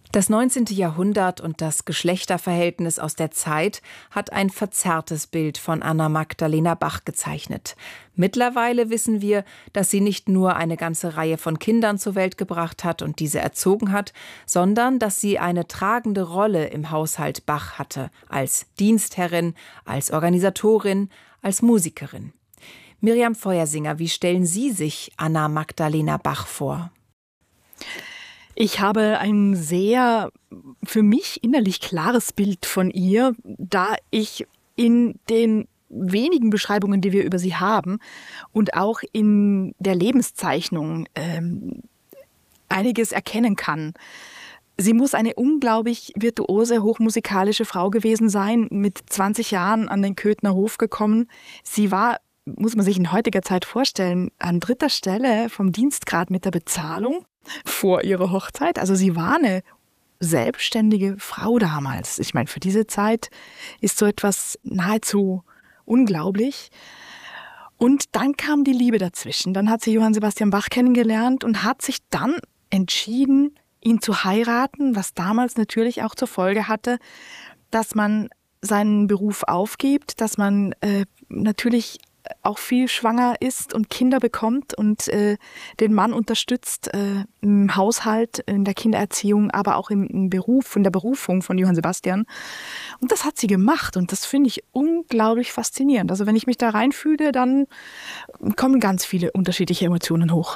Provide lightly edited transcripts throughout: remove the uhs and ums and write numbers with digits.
Das 19. Jahrhundert und das Geschlechterverhältnis aus der Zeit hat ein verzerrtes Bild von Anna Magdalena Bach gezeichnet. Mittlerweile wissen wir, dass sie nicht nur eine ganze Reihe von Kindern zur Welt gebracht hat und diese erzogen hat, sondern dass sie eine tragende Rolle im Haushalt Bach hatte, als Dienstherrin, als Organisatorin, als Musikerin. Miriam Feuersinger, wie stellen Sie sich Anna Magdalena Bach vor? Ich habe ein sehr für mich innerlich klares Bild von ihr, da ich in den wenigen Beschreibungen, die wir über sie haben und auch in der Lebenszeichnung einiges erkennen kann. Sie muss eine unglaublich virtuose, hochmusikalische Frau gewesen sein, mit 20 Jahren an den Köthener Hof gekommen. Sie war, muss man sich in heutiger Zeit vorstellen, an 3. Stelle vom Dienstgrad mit der Bezahlung vor ihrer Hochzeit. Also sie war eine selbstständige Frau damals. Ich meine, für diese Zeit ist so etwas nahezu unglaublich. Und dann kam die Liebe dazwischen. Dann hat sie Johann Sebastian Bach kennengelernt und hat sich dann entschieden, ihn zu heiraten, was damals natürlich auch zur Folge hatte, dass man seinen Beruf aufgibt, dass man natürlich auch viel schwanger ist und Kinder bekommt und den Mann unterstützt im Haushalt, in der Kindererziehung, aber auch im Beruf, in der Berufung von Johann Sebastian. Und das hat sie gemacht und das finde ich unglaublich faszinierend. Also wenn ich mich da reinfühle, dann kommen ganz viele unterschiedliche Emotionen hoch.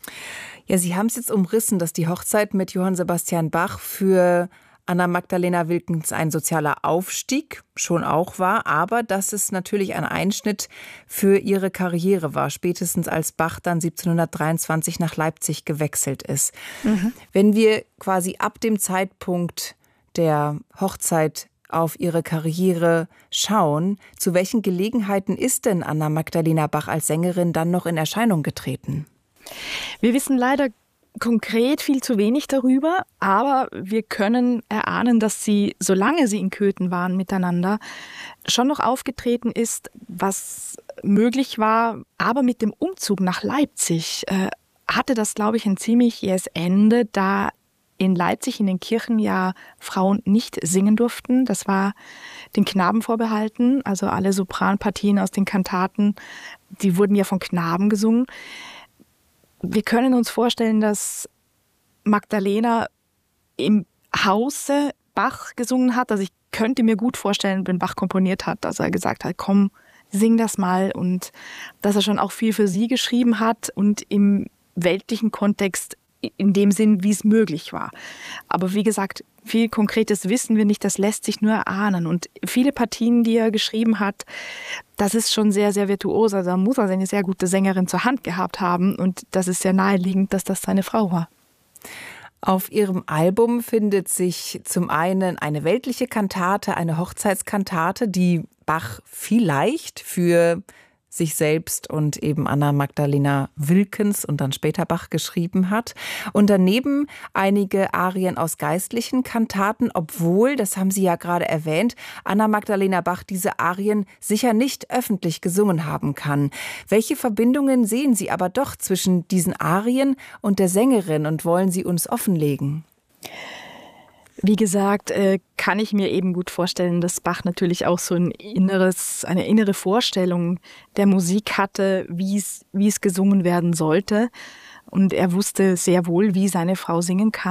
Ja, Sie haben es jetzt umrissen, dass die Hochzeit mit Johann Sebastian Bach für Anna Magdalena Wilkens ein sozialer Aufstieg schon auch war, aber dass es natürlich ein Einschnitt für ihre Karriere war, spätestens als Bach dann 1723 nach Leipzig gewechselt ist. Wenn wir quasi ab dem Zeitpunkt der Hochzeit auf ihre Karriere schauen, zu welchen Gelegenheiten ist denn Anna Magdalena Bach als Sängerin dann noch in Erscheinung getreten? Wir wissen leider konkret viel zu wenig darüber, aber wir können erahnen, dass sie, solange sie in Köthen waren miteinander, schon noch aufgetreten ist, was möglich war. Aber mit dem Umzug nach Leipzig hatte das, glaube ich, ein ziemlich jähes Ende, da in Leipzig in den Kirchen ja Frauen nicht singen durften. Das war den Knaben vorbehalten, also alle Sopranpartien aus den Kantaten, die wurden ja von Knaben gesungen. Wir können uns vorstellen, dass Magdalena im Hause Bach gesungen hat. Also ich könnte mir gut vorstellen, wenn Bach komponiert hat, dass er gesagt hat, komm, sing das mal. Und dass er schon auch viel für sie geschrieben hat und im weltlichen Kontext in dem Sinn, wie es möglich war. Aber wie gesagt, viel Konkretes wissen wir nicht, das lässt sich nur erahnen. Und viele Partien, die er geschrieben hat, das ist schon sehr, sehr virtuos. Also da muss er eine sehr gute Sängerin zur Hand gehabt haben. Und das ist sehr naheliegend, dass das seine Frau war. Auf ihrem Album findet sich zum einen eine weltliche Kantate, eine Hochzeitskantate, die Bach vielleicht für sich selbst und eben Anna Magdalena Wilkens und dann später Bach geschrieben hat. Und daneben einige Arien aus geistlichen Kantaten, obwohl, das haben Sie ja gerade erwähnt, Anna Magdalena Bach diese Arien sicher nicht öffentlich gesungen haben kann. Welche Verbindungen sehen Sie aber doch zwischen diesen Arien und der Sängerin und wollen Sie uns offenlegen? Wie gesagt, kann ich mir eben gut vorstellen, dass Bach natürlich auch so eine innere Vorstellung der Musik hatte, wie es gesungen werden sollte. Und er wusste sehr wohl, wie seine Frau singen kann.